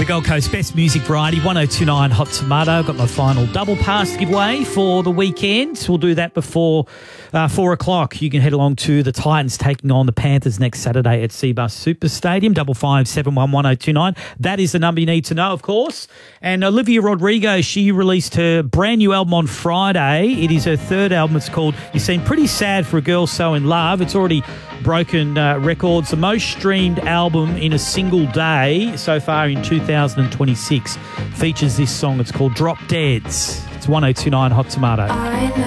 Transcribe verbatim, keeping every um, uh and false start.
Gold Coast Best Music Variety, one oh two point nine Hot Tomato. Got my final double pass to give away for the weekend. We'll do that before uh, four o'clock. You can head along to the Titans taking on the Panthers next Saturday at Seabus Super Stadium, double five seven one one oh two nine. That is the number you need to know, of course. And Olivia Rodrigo, she released her brand new album on Friday. It is her third album. It's called You Seem Pretty Sad for a Girl So in Love. It's already broken uh, records. The most streamed album in a single day so far in two thousand twenty-six features this song. It's called Drop Deads. It's one oh two point nine Hot Tomato.